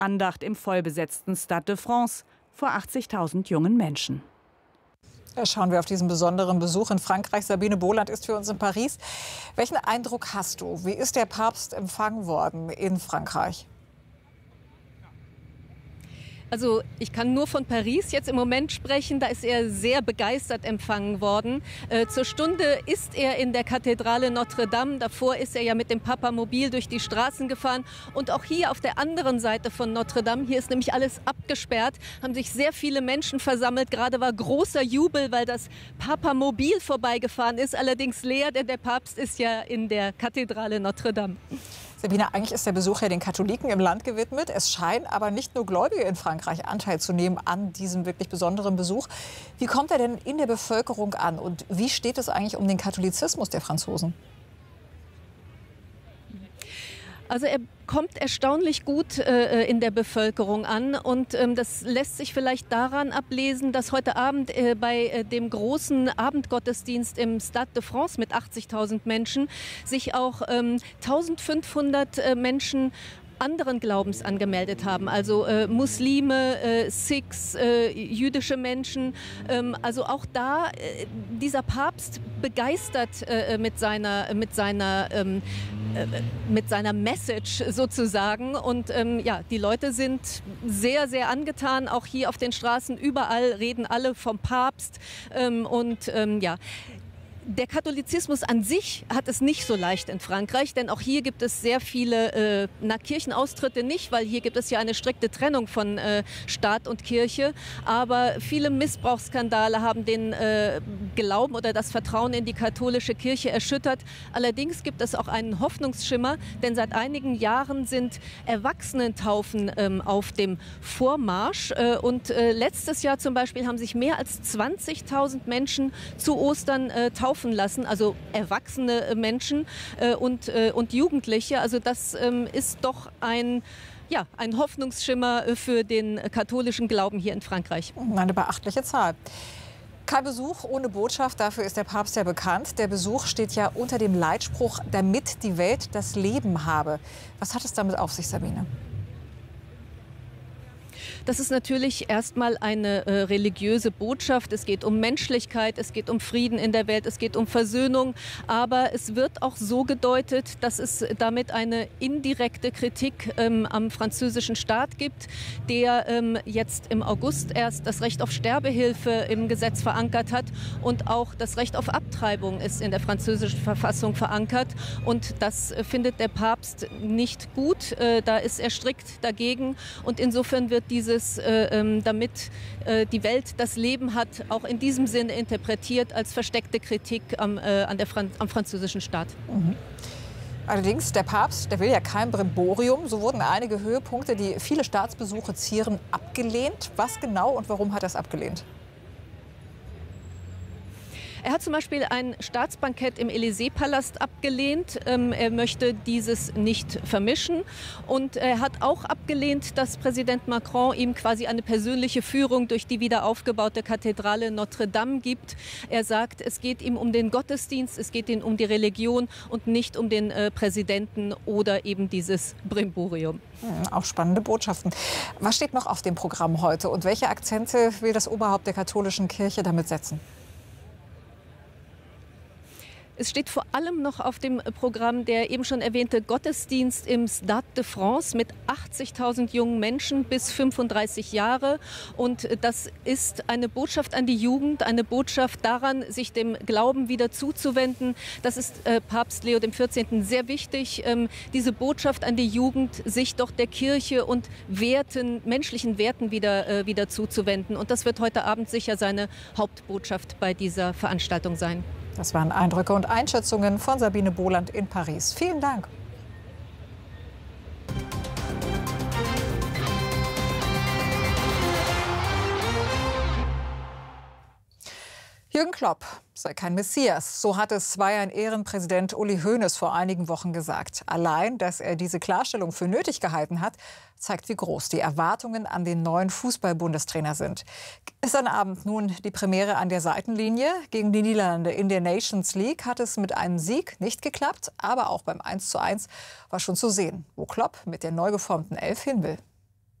Andacht im vollbesetzten Stade de France vor 80.000 jungen Menschen. Schauen wir auf diesen besonderen Besuch in Frankreich. Sabine Boland ist für uns in Paris. Welchen Eindruck hast du? Wie ist der Papst empfangen worden in Frankreich? Also ich kann nur von Paris jetzt im Moment sprechen. Da ist er sehr begeistert empfangen worden. Zur Stunde ist er in der Kathedrale Notre-Dame. Davor ist er ja mit dem Papamobil durch die Straßen gefahren. Und auch hier auf der anderen Seite von Notre-Dame, hier ist nämlich alles abgesperrt, haben sich sehr viele Menschen versammelt. Gerade war großer Jubel, weil das Papamobil vorbeigefahren ist. Allerdings leer, denn der Papst ist ja in der Kathedrale Notre-Dame. Sabine, eigentlich ist der Besuch ja den Katholiken im Land gewidmet. Es scheinen aber nicht nur Gläubige in Frankreich Anteil zu nehmen an diesem wirklich besonderen Besuch. Wie kommt er denn in der Bevölkerung an und wie steht es eigentlich um den Katholizismus der Franzosen? Also er kommt erstaunlich gut in der Bevölkerung an und das lässt sich vielleicht daran ablesen, dass heute Abend bei dem großen Abendgottesdienst im Stade de France mit 80.000 Menschen sich auch 1.500 Menschen anderen Glaubens angemeldet haben, also Muslime, Sikhs, jüdische Menschen. Also auch da dieser Papst begeistert mit seiner Message sozusagen. Und ja, die Leute sind sehr, sehr angetan. Auch hier auf den Straßen überall reden alle vom Papst. Ja. Der Katholizismus an sich hat es nicht so leicht in Frankreich, denn auch hier gibt es sehr viele Kirchenaustritte nicht, weil hier gibt es ja eine strikte Trennung von Staat und Kirche. Aber viele Missbrauchsskandale haben den Glauben oder das Vertrauen in die katholische Kirche erschüttert. Allerdings gibt es auch einen Hoffnungsschimmer, denn seit einigen Jahren sind Erwachsenentaufen auf dem Vormarsch. Letztes Jahr zum Beispiel haben sich mehr als 20.000 Menschen zu Ostern taufen lassen, also erwachsene Menschen und Jugendliche. Also das ist doch ein Hoffnungsschimmer für den katholischen Glauben hier in Frankreich. Eine beachtliche Zahl. Kein Besuch ohne Botschaft, dafür ist der Papst ja bekannt. Der Besuch steht ja unter dem Leitspruch, damit die Welt das Leben habe. Was hat es damit auf sich, Sabine? Das ist natürlich erstmal eine religiöse Botschaft. Es geht um Menschlichkeit, es geht um Frieden in der Welt, es geht um Versöhnung. Aber es wird auch so gedeutet, dass es damit eine indirekte Kritik am französischen Staat gibt, der jetzt im August erst das Recht auf Sterbehilfe im Gesetz verankert hat und auch das Recht auf Abtreibung ist in der französischen Verfassung verankert. Und das findet der Papst nicht gut. Da ist er strikt dagegen. Und insofern wird dieses damit die Welt das Leben hat, auch in diesem Sinne interpretiert als versteckte Kritik am französischen Staat. Mhm. Allerdings, der Papst, der will ja kein Brimborium. So wurden einige Höhepunkte, die viele Staatsbesuche zieren, abgelehnt. Was genau und warum hat er es abgelehnt? Er hat zum Beispiel ein Staatsbankett im Élysée-Palast abgelehnt. Er möchte dieses nicht vermischen. Und er hat auch abgelehnt, dass Präsident Macron ihm quasi eine persönliche Führung durch die wiederaufgebaute Kathedrale Notre-Dame gibt. Er sagt, es geht ihm um den Gottesdienst, es geht ihm um die Religion und nicht um den Präsidenten oder eben dieses Brimborium. Auch spannende Botschaften. Was steht noch auf dem Programm heute und welche Akzente will das Oberhaupt der katholischen Kirche damit setzen? Es steht vor allem noch auf dem Programm der eben schon erwähnte Gottesdienst im Stade de France mit 80.000 jungen Menschen bis 35 Jahre. Und das ist eine Botschaft an die Jugend, eine Botschaft daran, sich dem Glauben wieder zuzuwenden. Das ist Papst Leo XIV. Sehr wichtig, diese Botschaft an die Jugend, sich doch der Kirche und Werten, menschlichen Werten wieder zuzuwenden. Und das wird heute Abend sicher seine Hauptbotschaft bei dieser Veranstaltung sein. Das waren Eindrücke und Einschätzungen von Sabine Boland in Paris. Vielen Dank. Jürgen Klopp sei kein Messias. So hat es Bayern-Ehrenpräsident Uli Hoeneß vor einigen Wochen gesagt. Allein, dass er diese Klarstellung für nötig gehalten hat, zeigt, wie groß die Erwartungen an den neuen Fußball-Bundestrainer sind. Gestern Abend nun die Premiere an der Seitenlinie. Gegen die Niederlande in der Nations League hat es mit einem Sieg nicht geklappt. Aber auch beim 1:1 war schon zu sehen, wo Klopp mit der neu geformten Elf hin will.